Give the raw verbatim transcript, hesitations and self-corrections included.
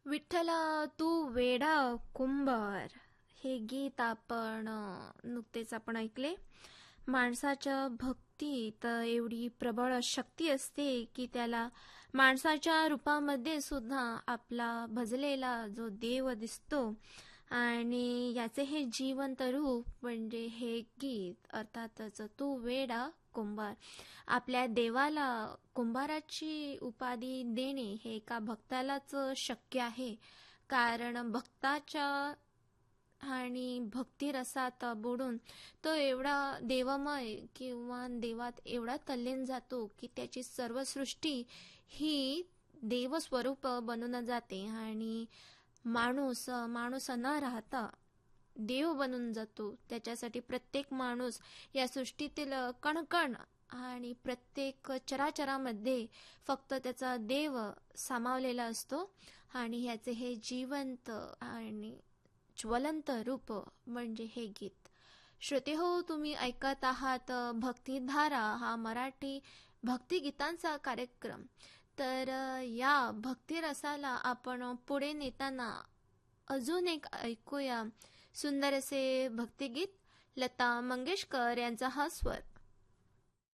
विठ्ठला तू वेडा कुंभार हे गीत आपण अ, नुकतेच आपण ऐकले. माणसाच्या भक्तीत एवढी प्रबळ शक्ती असते की त्याला माणसाच्या रूपामध्ये सुद्धा आपला भजलेला जो देव दिसतो. आणि याचे हे जिवंत रूप म्हणजे हे गीत, अर्थातच तू वेडा कुंभार. आपल्या देवाला कुंभाराची उपाधी देणे हे एका भक्तालाच शक्य आहे. कारण भक्ताच्या आणि भक्तिरसात बुडून तो एवढा देवमय किंवा देवात एवढा तल्लीन जातो की त्याची सर्व सृष्टी ही देवस्वरूप बनून जाते आणि माणूस माणूस न राहता देव बनून जातो. त्याच्यासाठी प्रत्येक माणूस या सृष्टीतील कणकण आणि प्रत्येक चराचरामध्ये फक्त त्याचा देव सामावलेला असतो. आणि ह्याचे हे जिवंत आणि ज्वलंत रूप म्हणजे हे गीत. श्रोते हो, तुम्ही ऐकत आहात भक्तिधारा हा मराठी भक्तिगीतांचा कार्यक्रम. तर या भक्तिरसाला आपण पुढे नेताना अजून एक ऐकूया सुंदर असे भक्तिगीत. लता मंगेशकर यांचा हा स्वर.